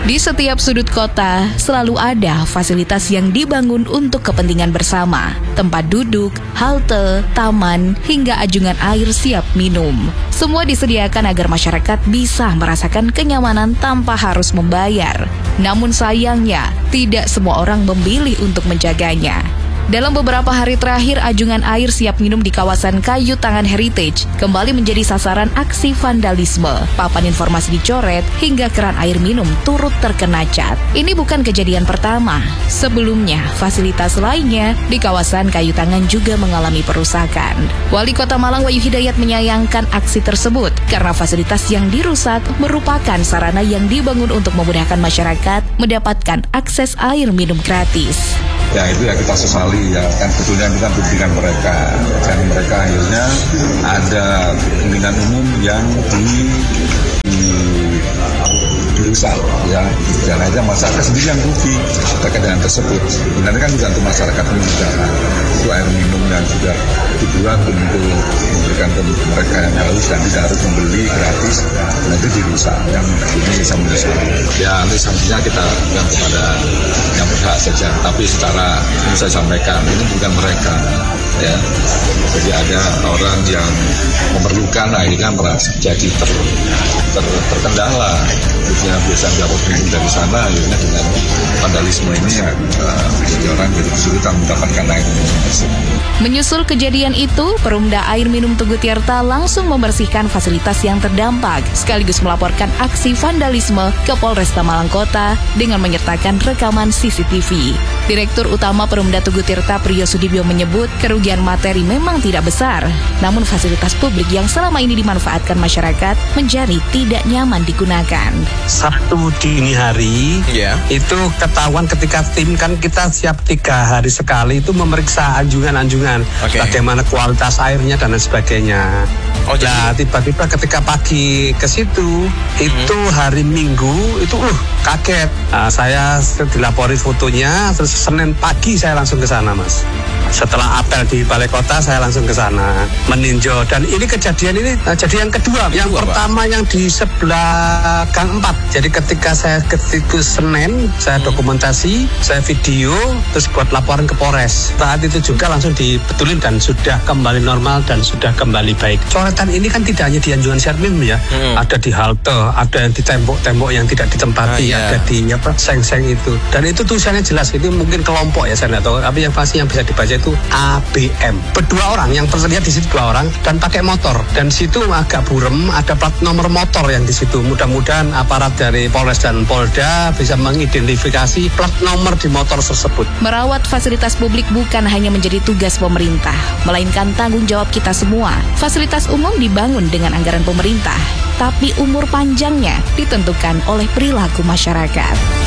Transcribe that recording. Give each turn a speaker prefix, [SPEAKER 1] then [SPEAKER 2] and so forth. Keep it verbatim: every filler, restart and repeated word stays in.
[SPEAKER 1] Di setiap sudut kota, selalu ada fasilitas yang dibangun untuk kepentingan bersama. Tempat duduk, halte, taman, hingga anjungan air siap minum. Semua disediakan agar masyarakat bisa merasakan kenyamanan tanpa harus membayar. Namun sayangnya, tidak semua orang memilih untuk menjaganya. Dalam beberapa hari terakhir, anjungan air siap minum di kawasan Kayu Tangan Heritage kembali menjadi sasaran aksi vandalisme. Papan informasi dicoret hingga keran air minum turut terkena cat. Ini bukan kejadian pertama. Sebelumnya, fasilitas lainnya di kawasan Kayu Tangan juga mengalami perusakan. Wali Kota Malang Wahyu Hidayat menyayangkan aksi tersebut karena fasilitas yang dirusak merupakan sarana yang dibangun untuk memudahkan masyarakat mendapatkan akses air minum gratis.
[SPEAKER 2] Ya itu ya kita sesali ya, kan sebetulnya itu kan kepentingan mereka, dan mereka akhirnya ada kepentingan umum yang di, di dirusak ya, dan akhirnya masyarakat sendiri yang rugi terkait dengan tersebut. Sebenarnya kan juga untuk masyarakat ini juga itu air minum yang sudah dibuat untuk memberikan ke mereka yang haus dan tidak harus membeli gratis, nah itu dirusak, yang ini bisa menyesal. Ya nanti sanksinya kita berikan kepada yang berhak saja, tapi secara ini saya sampaikan ini bukan mereka ya, jadi ada orang yang memerlukan akhirnya merasa jadi ter, ter, terkendala, biasanya biasanya dapat minum dari sana, akhirnya dengan vandalisme ini ya, uh, jadi orang jadi kesulitan mendapatkan air minum tersebut.
[SPEAKER 1] Menyusul kejadian itu, Perumda Air Minum Tugu Tirta langsung membersihkan fasilitas yang terdampak, sekaligus melaporkan aksi vandalisme ke Polresta Malang Kota dengan menyertakan rekaman C C T V. Direktur Utama Perumda Tugu Tirta Priyo Sudibyo menyebut kerugian materi memang tidak besar, namun fasilitas publik yang selama ini dimanfaatkan masyarakat menjadi tidak nyaman digunakan.
[SPEAKER 3] Sabtu dini hari, yeah. itu ketahuan ketika tim kan kita siap tiga hari sekali itu memeriksa anjungan-anjungan, okay. bagaimana kualitas airnya dan lain sebagainya. Oh, nah tiba-tiba ketika pagi ke situ, hmm. itu hari Minggu itu uh kaget. Nah, saya dilapori fotonya, terus Senin pagi saya langsung ke sana, Mas. Setelah apel di Balai Kota, saya langsung ke sana meninjau. Dan ini kejadian ini nah, jadi yang kedua. Yang kedua, pertama Pak? Yang di sebelah Gang empat. Jadi ketika saya ke situ Senin, saya hmm. dokumentasi, saya video, terus buat laporan ke Polres. Saat itu juga langsung dibetulin dan sudah kembali normal dan sudah kembali baik. Coretan ini kan tidak hanya di anjungan siap minum ya, hmm. ada di halte, ada yang di tembok-tembok yang tidak ditempati, ah, yeah. ada di apa seng-seng itu. Dan itu tulisannya jelas, itu mungkin kelompok ya, saya nggak tahu. Tapi yang pasti yang bisa dibaca itu A B M. Berdua orang, yang terlihat di situ dua orang dan pakai motor. Dan situ agak burem, ada plat nomor motor yang di situ. Mudah-mudahan aparat dari Polres dan Polda bisa mengidentifikasi plat nomor di motor tersebut.
[SPEAKER 1] Merawat fasilitas publik bukan hanya menjadi tugas pemerintah, melainkan tanggung jawab kita semua. Fasilitas umum dibangun dengan anggaran pemerintah, tapi umur panjangnya ditentukan oleh perilaku masyarakat.